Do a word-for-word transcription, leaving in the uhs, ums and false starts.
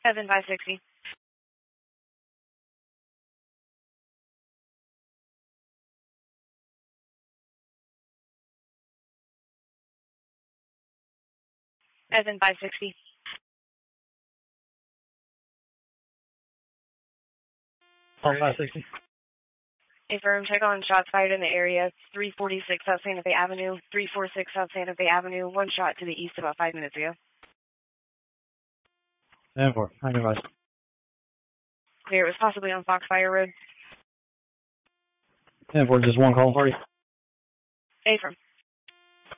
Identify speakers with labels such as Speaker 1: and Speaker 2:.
Speaker 1: Seven five sixty. Seven five sixty.
Speaker 2: Seven five sixty.
Speaker 1: Affirm, check on shots fired in the area. three forty-six South Santa Fe Avenue. three forty-six South Santa Fe Avenue. One shot to the east about five minutes ago.
Speaker 2: ten four. I can advise.
Speaker 1: Clear. It was possibly on Foxfire Road.
Speaker 2: ten four, just one call party.
Speaker 1: Affirm.